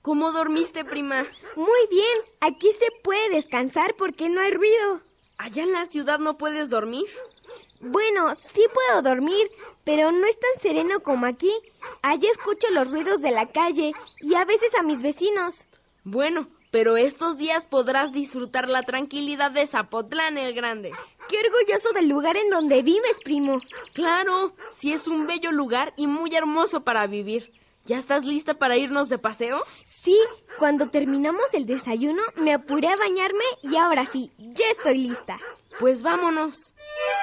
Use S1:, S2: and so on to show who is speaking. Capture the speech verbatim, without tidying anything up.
S1: ¿Cómo dormiste, prima?
S2: Muy bien, aquí se puede descansar porque no hay ruido.
S1: ¿Allá en la ciudad no puedes dormir?
S2: Bueno, sí puedo dormir, pero no es tan sereno como aquí. Allá escucho los ruidos de la calle y a veces a mis vecinos.
S1: Bueno, pero estos días podrás disfrutar la tranquilidad de Zapotlán el Grande.
S2: ¡Qué orgulloso del lugar en donde vives, primo!
S1: Claro, sí es un bello lugar y muy hermoso para vivir. ¿Ya estás lista para irnos de paseo?
S2: Sí, cuando terminamos el desayuno me apuré a bañarme y ahora sí, ya estoy lista.
S1: Pues vámonos.